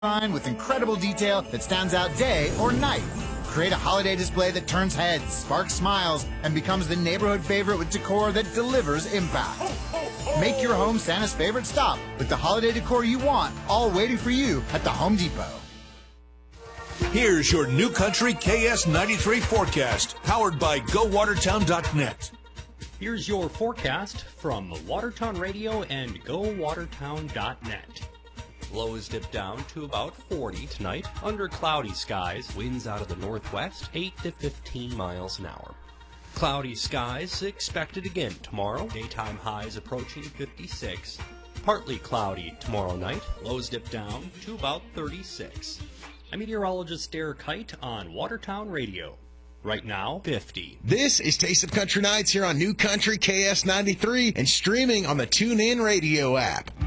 with incredible detail that stands out day or night. Create a holiday display that turns heads, sparks smiles, and becomes the neighborhood favorite with decor that delivers impact. Make your home Santa's favorite stop with the holiday decor you want, all waiting for you at the Home Depot. Here's your New Country KS93 forecast, powered by GoWatertown.net. Here's your forecast from Watertown Radio and GoWatertown.net. Lows dip down to about 40 tonight, under cloudy skies, winds out of the northwest, 8 to 15 miles an hour. Cloudy skies expected again tomorrow, daytime highs approaching 56. Partly cloudy tomorrow night, lows dip down to about 36. I'm meteorologist Derek Height on Watertown Radio. Right now, 50. This is Taste of Country Nights here on New Country KS93 and streaming on the TuneIn Radio app.